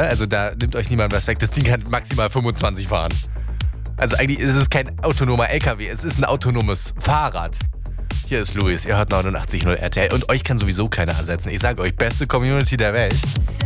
ne? Also da nimmt euch niemand was weg. Das Ding kann maximal 25 fahren. Also eigentlich ist es kein autonomer LKW, es ist ein autonomes Fahrrad. Hier ist Luis, ihr hört 89.0 RTL und euch kann sowieso keiner ersetzen. Ich sage euch, beste Community der Welt.